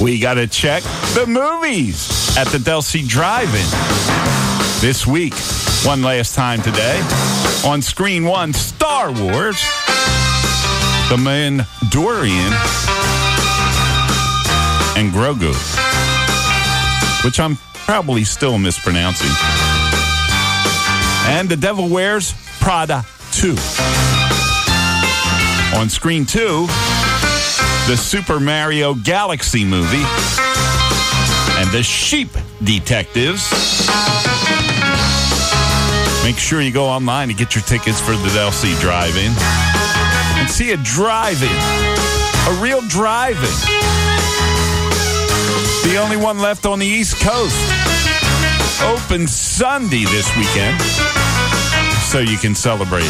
we got to check the movies at the Del C Drive-In. This week, one last time today, on Screen 1, Star Wars, The Mandalorian, and Grogu, which I'm probably still mispronouncing. And The Devil Wears Prada 2. On Screen 2, the Super Mario Galaxy movie, and The Sheep Detectives. Make sure you go online to get your tickets for the Del C Drive-In and see a drive-in, a real drive-in. The only one left on the East Coast. Open Sunday this weekend, so you can celebrate.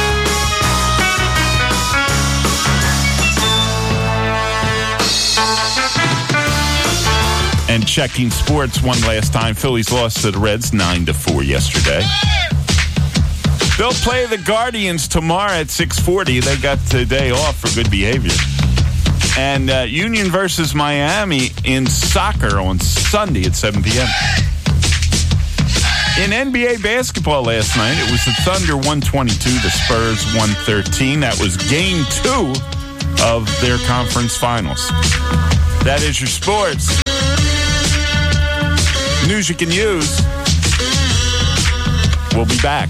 And checking sports one last time. Phillies lost to the Reds 9-4 yesterday. They'll play the Guardians tomorrow at 6:40. They got today off for good behavior. And Union versus Miami in soccer on Sunday at 7 p.m. In NBA basketball last night, it was the Thunder 122, the Spurs 113. That was game 2 of their conference finals. That is your sports. News you can use. We'll be back.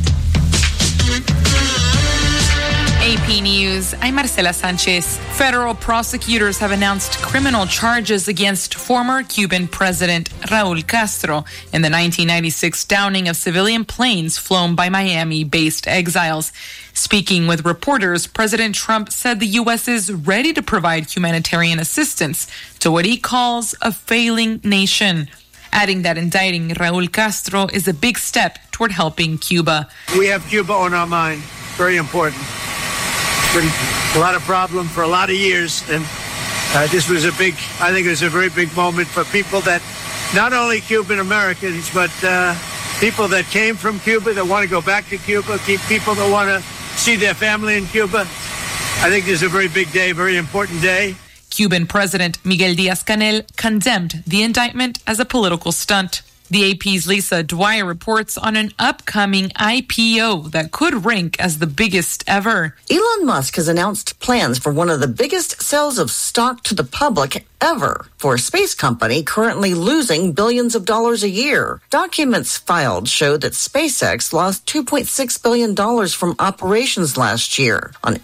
AP News, I'm Marcela Sanchez. Federal prosecutors have announced criminal charges against former Cuban President Raul Castro in the 1996 downing of civilian planes flown by Miami-based exiles. Speaking with reporters, President Trump said the U.S. is ready to provide humanitarian assistance to what he calls a failing nation, adding that indicting Raul Castro is a big step toward helping Cuba. We have Cuba on our mind. Very important. Been a lot of problem for a lot of years, and this was I think it was a very big moment for people that, not only Cuban Americans, but people that came from Cuba that want to go back to Cuba, people that want to see their family in Cuba. I think this is a very big day, very important day. Cuban President Miguel Díaz-Canel condemned the indictment as a political stunt. The AP's Lisa Dwyer reports on an upcoming IPO that could rank as the biggest ever. Elon Musk has announced plans for one of the biggest sales of stock to the public ever for a space company currently losing billions of dollars a year. Documents filed show that SpaceX lost $2.6 billion from operations last year on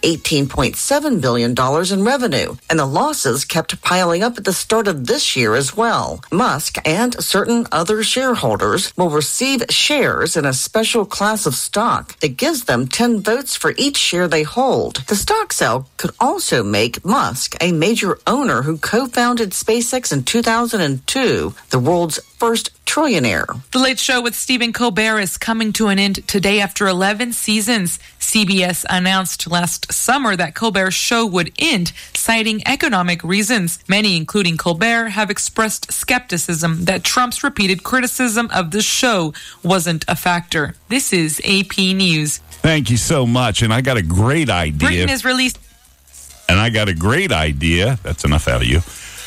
$18.7 billion in revenue, and the losses kept piling up at the start of this year as well. Musk and certain other shareholders will receive shares in a special class of stock that gives them 10 votes for each share they hold. The stock sale could also make Musk a major owner who co-founded SpaceX in 2002, the world's first trillionaire. The Late Show with Stephen Colbert is coming to an end today after 11 seasons. CBS announced last summer that Colbert's show would end, citing economic reasons. Many, including Colbert, have expressed skepticism that Trump's repeated criticism of the show wasn't a factor. This is AP News. Thank you so much. And I got a great idea. Britain has released... And I got a great idea. That's enough out of you.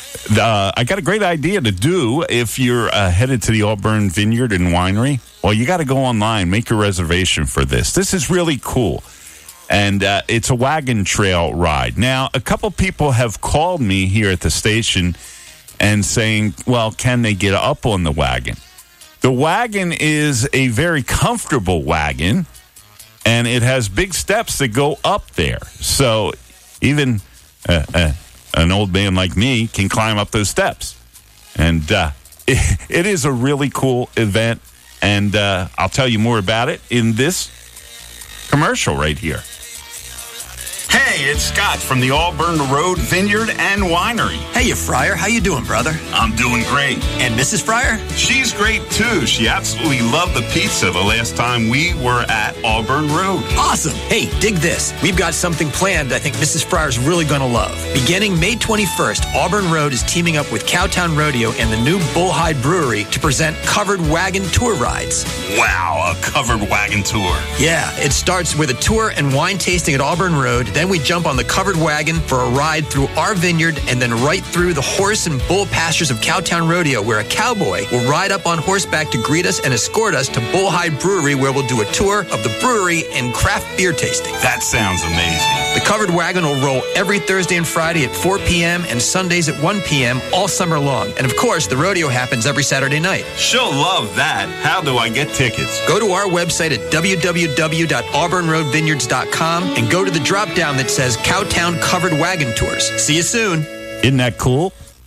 I got a great idea to do if you're headed to the Auburn Vineyard and Winery. Well, you got to go online, make a reservation for this. This is really cool. And it's a wagon trail ride. Now, a couple people have called me here at the station and saying, well, can they get up on the wagon? The wagon is a very comfortable wagon, and it has big steps that go up there. So even an old man like me can climb up those steps. And it is a really cool event, and I'll tell you more about it in this commercial right here. Hey, it's Scott from the Auburn Road Vineyard and Winery. Hey, you Fryer. How you doing, brother? I'm doing great. And Mrs. Fryer? She's great, too. She absolutely loved the pizza the last time we were at Auburn Road. Awesome. Hey, dig this. We've got something planned I think Mrs. Fryer's really going to love. Beginning May 21st, Auburn Road is teaming up with Cowtown Rodeo and the new Bullhide Brewery to present covered wagon tour rides. Wow, a covered wagon tour. Yeah, it starts with a tour and wine tasting at Auburn Road. Then we jump on the covered wagon for a ride through our vineyard and then right through the horse and bull pastures of Cowtown Rodeo, where a cowboy will ride up on horseback to greet us and escort us to Bullhide Brewery, where we'll do a tour of the brewery and craft beer tasting. That sounds amazing. The covered wagon will roll every Thursday and Friday at 4 p.m. and Sundays at 1 p.m. all summer long. And of course, the rodeo happens every Saturday night. She'll love that. How do I get tickets? Go to our website at www.auburnroadvineyards.com and go to the drop-down that says Cowtown Covered Wagon Tours. See you soon. Isn't that cool?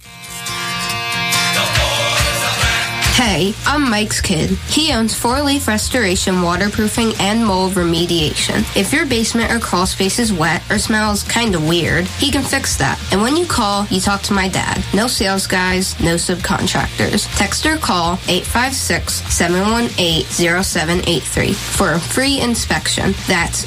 Hey, I'm Mike's kid. He owns 4-Leaf Restoration Waterproofing and Mold Remediation. If your basement or crawl space is wet or smells kind of weird, he can fix that. And when you call, you talk to my dad. No sales guys, no subcontractors. Text or call 856-718-0783 for a free inspection. That's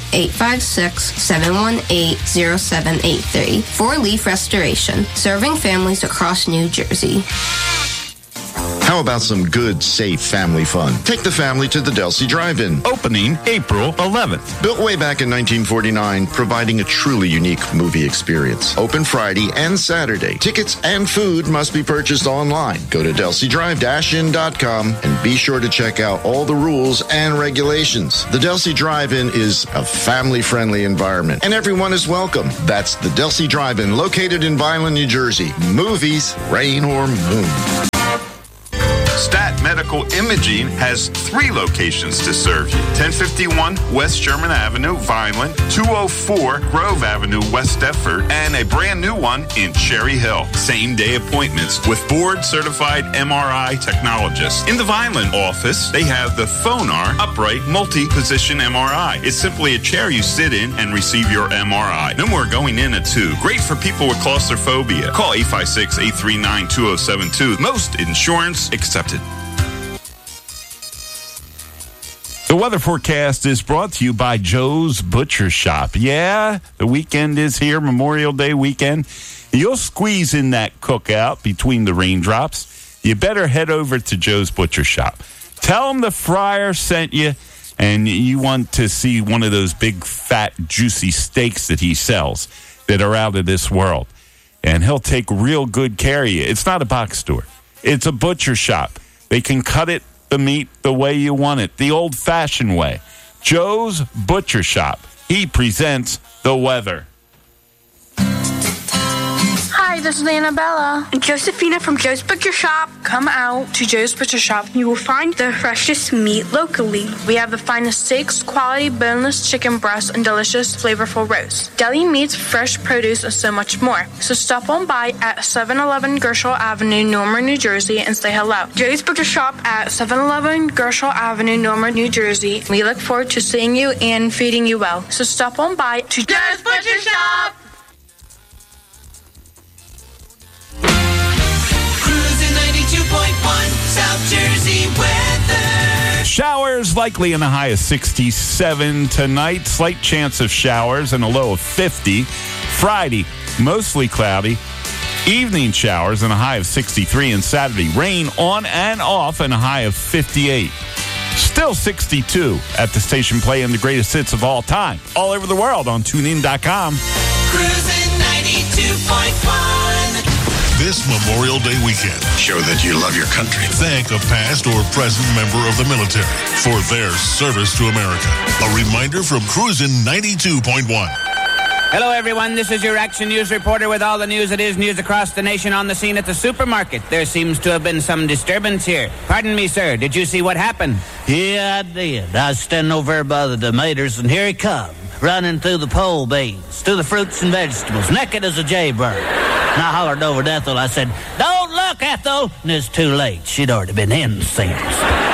856-718-0783. 4-Leaf Restoration, serving families across New Jersey. How about some good, safe family fun? Take the family to the Delsea Drive-In. Opening April 11th. Built way back in 1949, providing a truly unique movie experience. Open Friday and Saturday. Tickets and food must be purchased online. Go to DelseyDrive-In.com and be sure to check out all the rules and regulations. The Delsea Drive-In is a family-friendly environment, and everyone is welcome. That's the Delsea Drive-In, located in Vineland, New Jersey. Movies, rain or moon. Stat Medical Imaging has 3 locations to serve you. 1051 West Sherman Avenue, Vineland, 204 Grove Avenue, West Deptford, and a brand new one in Cherry Hill. Same-day appointments with board-certified MRI technologists. In the Vineland office, they have the Phonar Upright Multi-Position MRI. It's simply a chair you sit in and receive your MRI. No more going in a tube. Great for people with claustrophobia. Call 856-839-2072. Most insurance accepted. The weather forecast is brought to you by Joe's Butcher Shop. Yeah, the weekend is here, Memorial Day weekend. You'll squeeze in that cookout between the raindrops. You better head over to Joe's Butcher Shop. Tell them the fryer sent you, and you want to see one of those big, fat, juicy steaks that he sells that are out of this world. And he'll take real good care of you. It's not a box store. It's a butcher shop. They can cut it, the meat, the way you want it, the old-fashioned way. Joe's Butcher Shop. He presents the weather. Hi, this is Annabella and Josephina from Joe's Butcher Shop. Come out to Joe's Butcher Shop. You will find the freshest meat locally. We have the finest steaks, quality boneless chicken breasts, and delicious flavorful roasts. Deli meats, fresh produce, and so much more. So stop on by at 711 Gershall Avenue, Normal, New Jersey, and say hello. Joe's Butcher Shop at 711 Gershall Avenue, Normal, New Jersey. We look forward to seeing you and feeding you well. So stop on by to Joe's Butcher Shop. Cruising 92.1 South Jersey weather. Showers likely in a high of 67 tonight. Slight chance of showers and a low of 50. Friday, mostly cloudy. Evening showers and a high of 63. And Saturday, rain on and off and a high of 58. Still 62 at the station playing the greatest hits of all time. All over the world on TuneIn.com. Cruising 92.1. This Memorial Day weekend, Show that you love your country. thank a past or present member of the military for their service to America. A reminder from Cruisin' 92.1. Hello, everyone. This is your Action News reporter with all the news that is news across the nation on the scene at the supermarket. There seems to have been some disturbance here. Pardon me, sir. Did you see what happened? Yeah, I did. I was standing over there by the tomatoes, and here he come, running through the pole beans, through the fruits and vegetables, naked as a jaybird. And I hollered over to Ethel. I said, "Don't look, Ethel!" And it's too late. She'd already been in since.